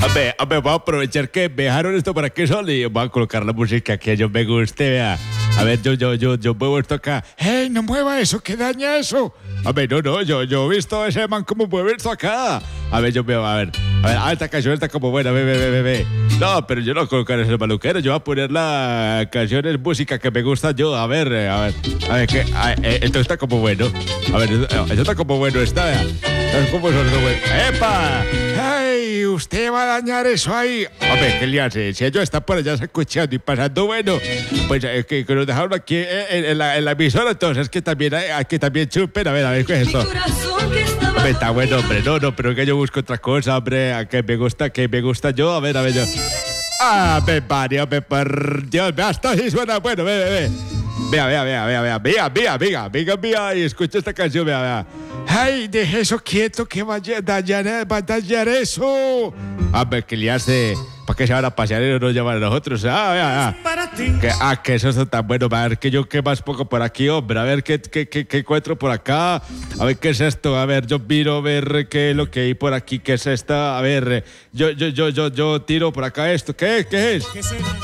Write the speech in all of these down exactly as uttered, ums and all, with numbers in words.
A ver, a ver, voy a aprovechar que me dejaron esto para que solo y voy a colocar la música que a yo me guste, vea. A ver, yo, yo, yo, yo muevo esto acá. ¡Hey, no mueva eso, que daña eso! A ver, no, no, yo, yo he visto a ese man como mueve esto acá. A ver, yo veo, a ver, a ver, ah, esta canción está como buena, ve, ve, ve, ve, ve. No, pero yo no voy a colocar ese maluquero, yo voy a poner la canciones, música que me gusta yo. A ver, a ver, a ver, que a, eh, esto está como bueno. A ver, esto está como bueno, está, vea. Es como eso, eso, bueno. ¡Epa! ¡Ay! Usted va a dañar eso ahí. Hombre, ¿qué le hace? Si ellos están por allá escuchando y pasando bueno, pues es que, que nos dejaron aquí en, en, la, en la emisora, entonces que también hay, hay que también chupen. A ver, a ver, ¿qué es esto? Hombre, está bueno, hombre. No, no, pero que yo busco otra cosa, hombre. A que me gusta, que me gusta yo. A ver, a ver, yo. ¡Ah, me Mario, me por Dios! Hasta así suena bueno, ve, ve, ve. Vea, vea, vea, vea, vea, vea, vea, vea, vea, vea, y escucha esta canción, vea, vea. ¡Ay, deje eso quieto, que va a dañar, va a dañar eso! A ver, ¿qué le hace? ¿Para qué se van a pasear y no nos llaman a nosotros? Ah, vea, vea. Que, ah, que eso está tan bueno. A ver, que yo qué más poco por aquí, hombre. A ver, ¿qué, qué, qué, qué encuentro por acá? A ver, ¿qué es esto? A ver, yo miro a ver qué es lo que hay por aquí. ¿Qué es esta? A ver, yo, yo, yo, yo, yo tiro por acá esto. ¿Qué es? ¿Qué es?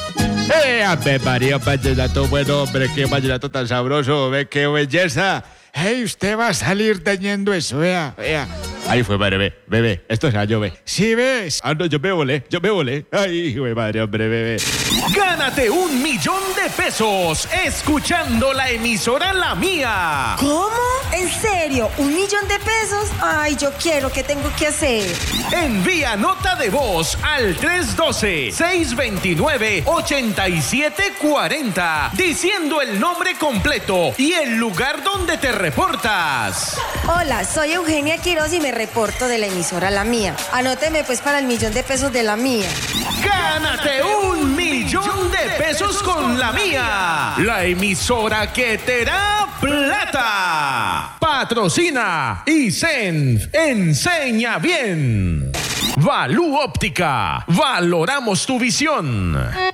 ¡Eh, ave María, vallenato bueno, hombre! ¡Qué vallenato tan sabroso! ¡Ve qué belleza! ¡Hey, usted va a salir dañando eso! Vea, vea. Ahí fue, madre, ve, bebé. Esto es yo, ve. ¿Sí ves? Ah, no, yo me volé, yo me volé. Ay, hijo de madre, hombre, bebé. Gánate un millón de pesos escuchando la emisora La Mía. ¿Cómo? ¿En serio? ¿Un millón de pesos? Ay, yo quiero. ¿Qué tengo que hacer? Envía nota de voz al tres uno dos, seis dos nueve, ocho siete cuatro cero diciendo el nombre completo y el lugar donde te reportas. Hola, soy Eugenia Quiroz y me reporto de la emisora La Mía. Anóteme pues para el millón de pesos de La Mía. ¡Gánate un millón de pesos con La Mía! La emisora que te da plata. Patrocina y Senf enseña bien. Valú Óptica. Valoramos tu visión.